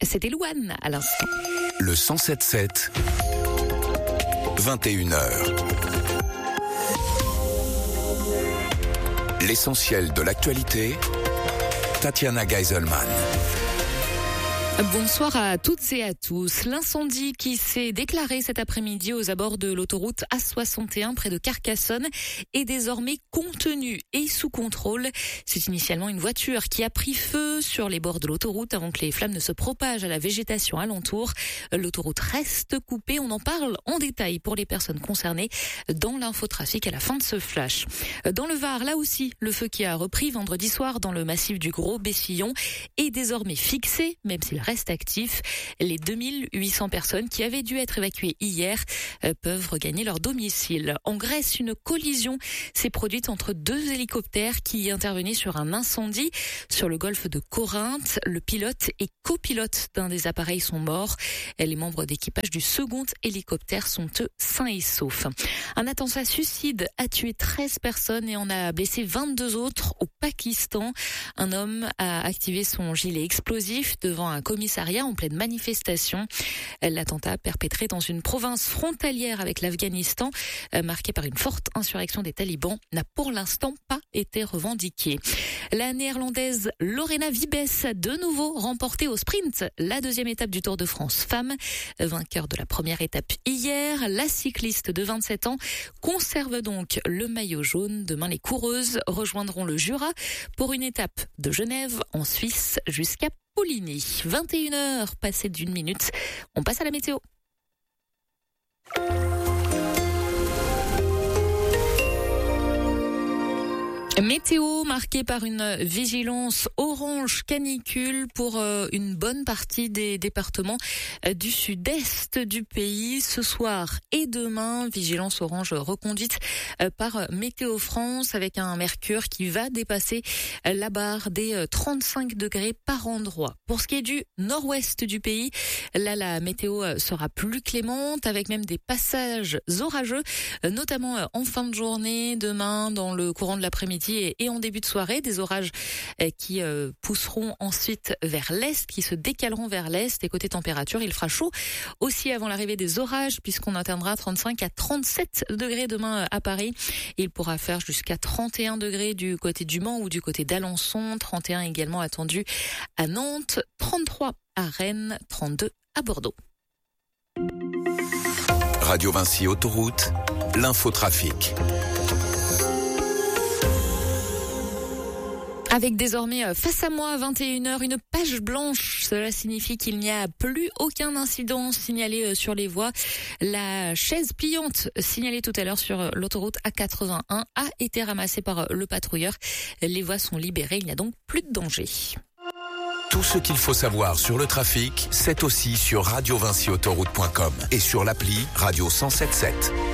C'était Louane à l'instant. Le 107.7, 21h. L'essentiel de l'actualité, Tatiana Geiselman. Bonsoir à toutes et à tous. L'incendie qui s'est déclaré cet après-midi aux abords de l'autoroute A61 près de Carcassonne est désormais contenu et sous contrôle. C'est initialement une voiture qui a pris feu sur les bords de l'autoroute avant que les flammes ne se propagent à la végétation alentour. L'autoroute reste coupée. On en parle en détail pour les personnes concernées dans l'infotrafic à la fin de ce flash. Dans le Var, là aussi, le feu qui a repris vendredi soir dans le massif du Gros Bessillon est désormais fixé, même s'il reste actif. Les 2800 personnes qui avaient dû être évacuées hier peuvent regagner leur domicile. En Grèce, une collision s'est produite entre deux hélicoptères qui intervenaient sur un incendie sur le golfe de Corinthe. Le pilote et copilote d'un des appareils sont morts. Les membres d'équipage du second hélicoptère sont eux sains et saufs. Un attentat suicide a tué 13 personnes et en a blessé 22 autres au Pakistan. Un homme a activé son gilet explosif devant un commissariat en pleine manifestation. L'attentat perpétré dans une province frontalière avec l'Afghanistan, marquée par une forte insurrection des talibans, n'a pour l'instant pas été revendiqué. La néerlandaise Lorena Wiebes a de nouveau remporté au sprint la deuxième étape du Tour de France femmes. Vainqueur de la première étape hier, la cycliste de 27 ans conserve donc le maillot jaune. Demain, les coureuses rejoindront le Jura pour une étape de Genève en Suisse jusqu'à Poligny. 21h passées d'1 minute. On passe à la météo. Météo marquée par une vigilance orange canicule pour une bonne partie des départements du sud-est du pays. Ce soir et demain, vigilance orange reconduite par Météo France avec un mercure qui va dépasser la barre des 35 degrés par endroit. Pour ce qui est du nord-ouest du pays, là la météo sera plus clémente avec même des passages orageux, notamment en fin de journée, demain dans le courant de l'après-midi et en début de soirée, des orages qui pousseront ensuite vers l'est, qui se décaleront vers l'est. Et côté température, il fera chaud aussi avant l'arrivée des orages, puisqu'on atteindra 35 à 37 degrés demain à Paris. Il pourra faire jusqu'à 31 degrés du côté du Mans ou du côté d'Alençon, 31 également attendu à Nantes, 33 à Rennes, 32 à Bordeaux. Radio Vinci Autoroute, l'infotrafic. Avec désormais face à moi à 21h une page blanche. Cela signifie qu'il n'y a plus aucun incident signalé sur les voies. La chaise pliante signalée tout à l'heure sur l'autoroute A81 a été ramassée par le patrouilleur. Les voies sont libérées, il n'y a donc plus de danger. Tout ce qu'il faut savoir sur le trafic, c'est aussi sur radiovinciautoroute.com et sur l'appli Radio 107.7.